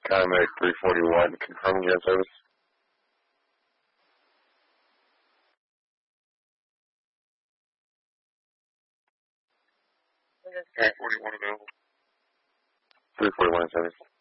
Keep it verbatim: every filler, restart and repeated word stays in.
Contact three forty-one, confirming your service. three forty-one available. three forty-one service.